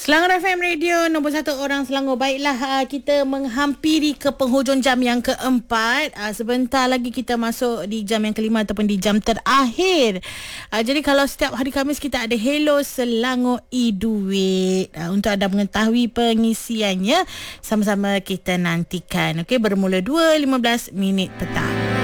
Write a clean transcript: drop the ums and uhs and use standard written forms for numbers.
Selangor FM Radio nombor 1 orang Selangor. Baiklah, kita menghampiri ke penghujung jam yang keempat. Sebentar lagi kita masuk di jam yang kelima ataupun di jam terakhir. Jadi kalau setiap hari Khamis kita ada Hello Selangor e-Duit. Untuk anda mengetahui pengisiannya, sama-sama kita nantikan. Okey, bermula 2.15 minit petang.